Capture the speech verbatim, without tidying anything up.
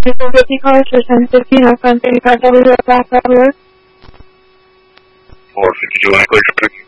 two four fifty cars for seven fifteen off on thirty-five W at Black Road. four fifty-two, any clear traffic?